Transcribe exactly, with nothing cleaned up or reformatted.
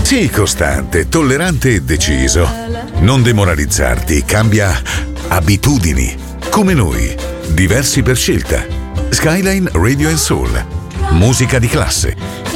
Sii costante, tollerante e deciso. Non demoralizzarti, cambia abitudini. Come noi, diversi per scelta. Skyline Radio and Soul. Musica di classe.